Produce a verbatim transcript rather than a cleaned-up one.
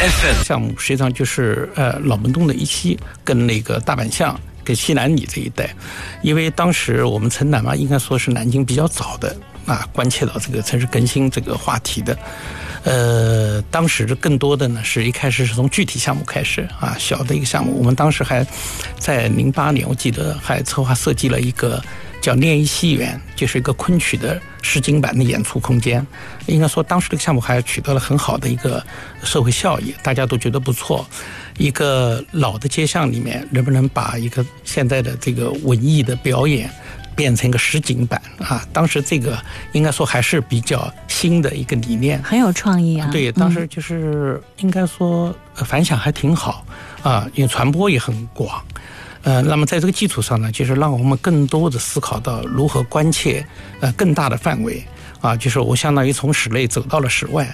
F M 项目实际上就是呃老门东的一期跟那个大阪巷跟西南里这一带，因为当时我们城南嘛，应该说是南京比较早的啊关切到这个城市更新这个话题的。呃，当时更多的呢是一开始是从具体项目开始啊，小的一个项目。我们当时还在零八年，我记得还策划设计了一个叫念一戏园，就是一个昆曲的实景版的演出空间。应该说当时这个项目还取得了很好的一个社会效益，大家都觉得不错。一个老的街巷里面能不能把一个现在的这个文艺的表演变成一个实景版啊？当时这个应该说还是比较新的一个理念， 很有创意啊。 对，当时就是应该说反响还挺好啊，因为传播也很广。呃，那么在这个基础上呢，就是让我们更多的思考到如何关切呃更大的范围啊，就是我相当于从室内走到了室外。